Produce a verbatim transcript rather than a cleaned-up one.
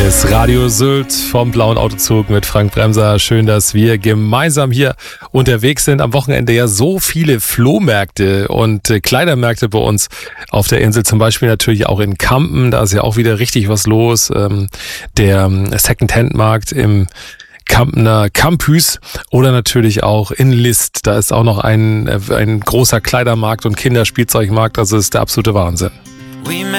ist Radio Sylt vom Blauen Autozug mit Frank Bremser. Schön, dass wir gemeinsam hier unterwegs sind. Am Wochenende ja so viele Flohmärkte und äh, Kleidermärkte bei uns auf der Insel. Zum Beispiel natürlich auch in Kampen. Da ist ja auch wieder richtig was los. Ähm, der ähm, Second-Hand-Markt im Kampener Campus oder natürlich auch in List. Da ist auch noch ein, ein großer Kleidermarkt und Kinderspielzeugmarkt. Also ist der absolute Wahnsinn.